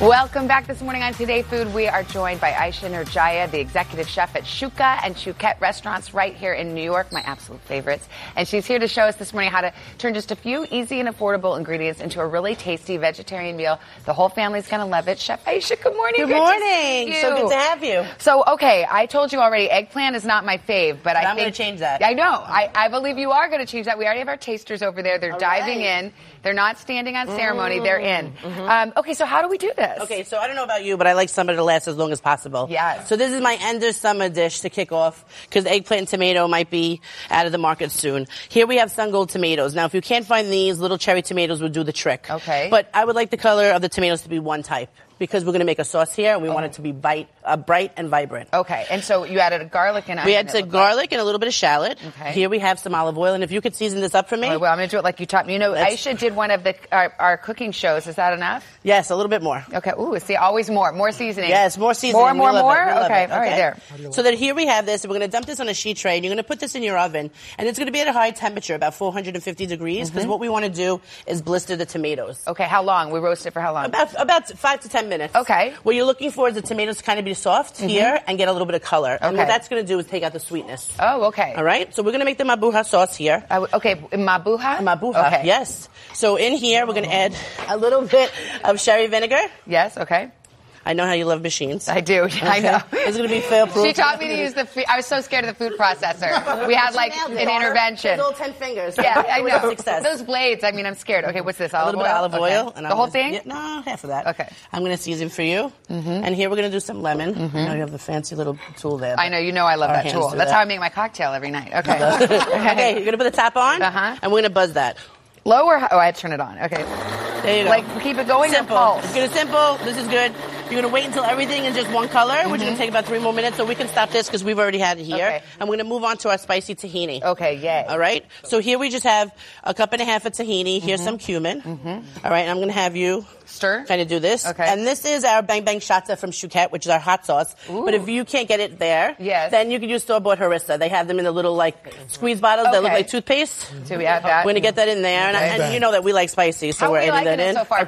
Welcome back this morning on Today Food. We are joined by Aisha Nurjaya, the executive chef at Shuka and Chouquette restaurants right here in New York, my absolute favorites. And she's here to show us this morning how to turn just a few easy and affordable ingredients into a really tasty vegetarian meal. The whole family's going to love it. Chef Aisha, good morning. Good morning. So good to have you. So, okay, I told you already, eggplant is not my fave, but I'm going to change that. I know. I believe you are going to change that. We already have our tasters over there. They're diving in. They're not standing on ceremony. They're in. Okay, so how do we do this? Okay, so I don't know about you, but I like summer to last as long as possible. Yes. So this is my end of summer dish to kick off, because eggplant and tomato might be out of the market soon. Here we have sun gold tomatoes. Now, if you can't find these, little cherry tomatoes would do the trick. Okay. But I would like the color of the tomatoes to be one type, because we're going to make a sauce here, and we want it to be bright and vibrant. Okay, and so you added a garlic and onion. We added garlic and a little bit of shallot. Okay. Here we have some olive oil, and if you could season this up for me. Oh, well, I'm going to do it like you taught me. You know, Aisha did one of our cooking shows. Is that enough? Yes, a little bit more. Okay. Ooh, see, always more. More seasoning. Yes, more seasoning. More. Okay, all right, there. So that here we have this, and we're going to dump this on a sheet tray, and you're going to put this in your oven, and it's going to be at a high temperature, about 450 degrees, because what we want to do is blister the tomatoes. Okay, how long? We roast it for how long? About 5 to 10 minutes. Okay. What you're looking for is the tomatoes to kind of be soft here and get a little bit of color. And what that's going to do is take out the sweetness. Oh, okay. All right? So we're going to make the mabuja sauce here. Okay, mabuja? Mabuja, okay. Yes. So in here, we're going to add a little bit of sherry vinegar. Yes, okay. I know how you love machines. I do. Okay. I know. It's going to be fail-proof. She taught me to use I was so scared of the food processor. We had like an intervention. Those 10 fingers. Yeah, I know. Success. Those blades, I mean, I'm scared. Okay, what's this? A little bit of olive oil. And the whole thing? Yeah, no, half of that. Okay. I'm going to season for you. And here we're going to do some lemon. I know you have the fancy little tool there. I know. You know I love that tool. That's how I make my cocktail every night. Okay. Okay, you're going to put the top on. And we're going to buzz that. Low or high? Oh, I had to turn it on. Okay. There you go. Like, keep it going. Simple. Or pulse? It's good. Simple. This is good. You're going to wait until everything is just one color, which is going to take about 3 more minutes, so we can stop this because we've already had it here. Okay. And we're going to move on to our spicy tahini. Okay, yay. All right? So here we just have a cup and a half of tahini. Here's some cumin. All right, and I'm going to have you stir. Kind of do this. Okay. And this is our Bang Bang Shatta from Chouquette, which is our hot sauce. Ooh. But if you can't get it there, then you can use store-bought harissa. They have them in the little, squeeze bottles that look like toothpaste. So we add that. We're going to get that in there. And you know that we like spicy, so we're adding that in. So far?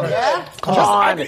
Come on.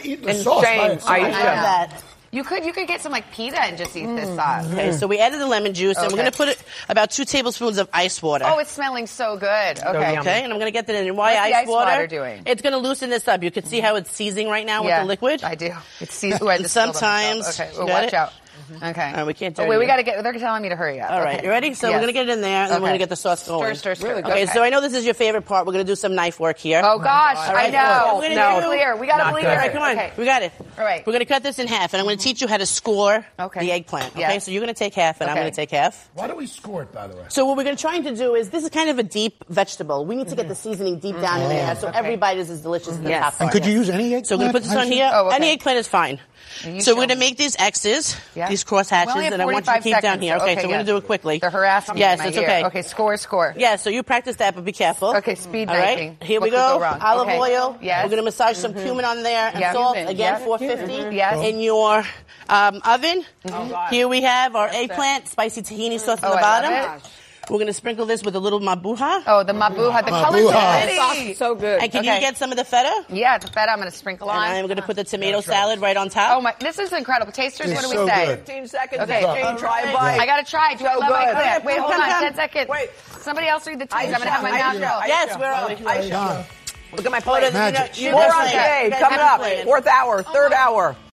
Aisha. You could get some pita and just eat this sauce. Okay, so we added the lemon juice, and we're going to put about 2 tablespoons of ice water. Oh, it's smelling so good. Okay. Okay, and I'm going to get that in. Why What's ice water? doing? It's going to loosen this up. You can see how it's seizing right now with the liquid. I do. It's seizing. Sometimes. Okay, watch out. Okay. All right, we can't do it. Wait, we got to get. They're telling me to hurry up. All right, you ready? So we're gonna get it in there, and then we're gonna get the sauce going. Stir. Really good. Okay, so I know this is your favorite part. We're gonna do some knife work here. Oh gosh, I know. No, clear. We gotta bleed. All right, come on. Okay. We got it. All right. We're gonna cut this in half, and I'm gonna teach you how to score the eggplant. Okay, so you're gonna take half, and I'm gonna take half. Why do we score it, by the way? So what we're gonna try to do is this is kind of a deep vegetable. We need to get the seasoning deep down in there, so every bite is as delicious as the top part. And could you use any eggplant? So we're gonna put this on here. Any eggplant is fine. So we're going to make these X's, these cross hatches, and I want you to keep down here. Okay, so we're going to do it quickly. They're harassing me. Yes, it's okay. Okay, score. Yeah, so you practice that, but be careful. Okay, speed knifing. All right, here we go. Olive oil. Yes. We're going to massage some cumin on there and salt. Again, 450 in your oven. Here we have our eggplant, spicy tahini sauce on the bottom. We're going to sprinkle this with a little mabuja. Oh, the mabuja. The color's pretty. So good. And can you get some of the feta? Yeah, the feta I'm going to sprinkle on. And I'm going to put the tomato salad right on top. Oh, my. This is incredible. Tasters, what do we say? 15 seconds. Okay. Try a bite. I got to try. Do I love my clip? Wait, hold on. 10 seconds. Wait. Somebody else read the teas. I'm going to have my mouth full. Yes, we're on. Look at my plate. Magic. More on today. Coming up. 4th hour. 3rd hour.